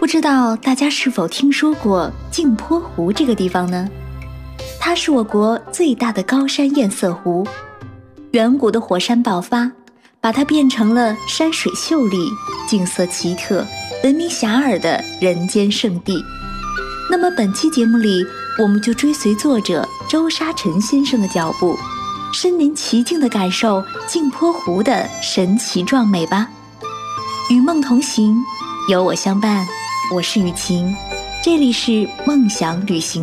不知道大家是否听说过镜泊湖这个地方呢？它是我国最大的高山堰塞湖，远古的火山爆发，把它变成了山水秀丽、景色奇特、闻名遐迩的人间圣地。那么本期节目里，我们就追随作者周沙尘先生的脚步，身临其境地感受镜泊湖的神奇壮美吧。与梦同行，有我相伴，我是雨晴，这里是梦想旅行。